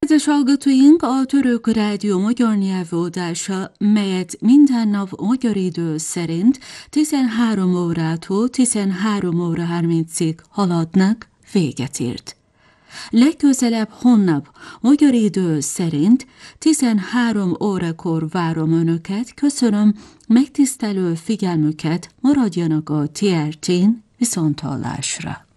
Kedves hallgatóink, a Török Rádió magyar nyelvódása, melyet minden nap magyar idő szerint 13 órától 13 óra 30-ig haladnak, véget ért. Legközelebb holnap magyar idő szerint 13 órakor várom Önöket, köszönöm megtisztelő figyelmüket, maradjanak a TRT-n, viszonthallásra.